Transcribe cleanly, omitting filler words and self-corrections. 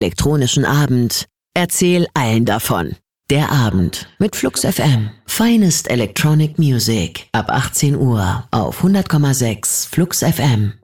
elektronischen Abend. Erzähl allen davon. Der Abend mit Flux FM. Finest Electronic Music. Ab 18 Uhr auf 100,6 Flux FM.